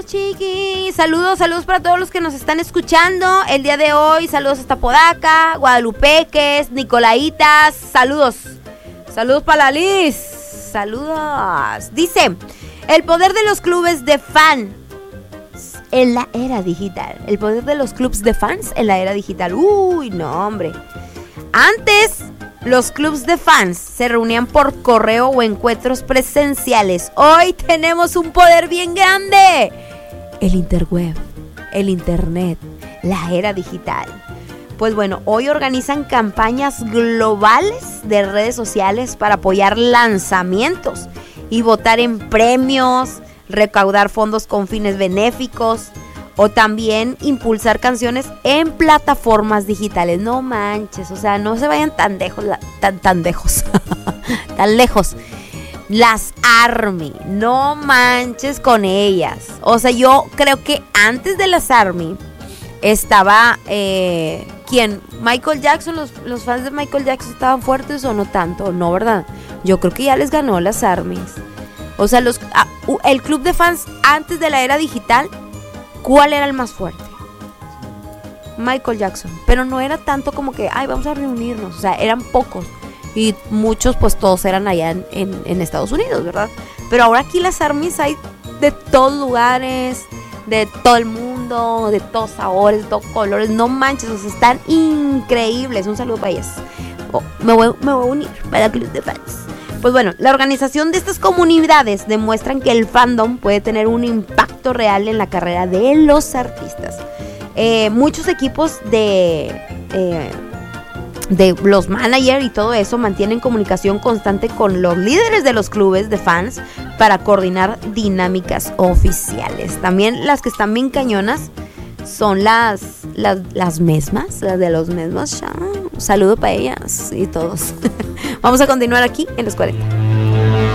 Chiqui, saludos para todos los que nos están escuchando el día de hoy. Saludos hasta Podaca, Guadalupeques, Nicolaitas. Saludos para la Liz. Saludos. Dice, el poder de los clubes de fans en la era digital. El poder de los clubs de fans en la era digital. Uy, no, hombre. Antes, los clubs de fans se reunían por correo o encuentros presenciales. Hoy tenemos un poder bien grande. El interweb, el internet, la era digital. Pues bueno, hoy organizan campañas globales de redes sociales para apoyar lanzamientos y votar en premios, recaudar fondos con fines benéficos o también impulsar canciones en plataformas digitales. No manches, o sea, no se vayan tan lejos, tan lejos. Las ARMY, no manches con ellas. O sea, yo creo que antes de las ARMY estaba, ¿quién? Michael Jackson, los fans de Michael Jackson estaban fuertes o no tanto, no, ¿verdad? Yo creo que ya les ganó las ARMYs. O sea, el club de fans antes de la era digital, ¿cuál era el más fuerte? Michael Jackson, pero no era tanto como que, ay, vamos a reunirnos, o sea, eran pocos. Y muchos, pues todos eran allá en Estados Unidos, ¿verdad? Pero ahora aquí las ARMYs hay de todos lugares, de todo el mundo, de todos sabores, de todos colores. No manches, o sea, están increíbles. Un saludo para ellas. Me voy a unir para el club de fans. Pues bueno, la organización de estas comunidades demuestran que el fandom puede tener un impacto real en la carrera de los artistas. Muchos equipos de los managers y todo eso mantienen comunicación constante con los líderes de los clubes de fans para coordinar dinámicas oficiales. También las que están bien cañonas son las mesmas, las de los mesmos. Saludo para ellas y todos. Vamos a continuar aquí en los 40.